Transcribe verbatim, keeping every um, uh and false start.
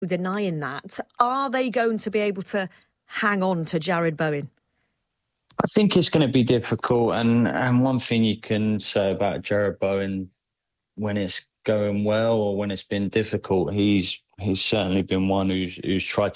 denying that. Are they going to be able to hang on to Jarrod Bowen? I think it's going to be difficult. And, and one thing you can say about Jarrod Bowen, when it's going well or when it's been difficult, he's he's certainly been one who's who's tried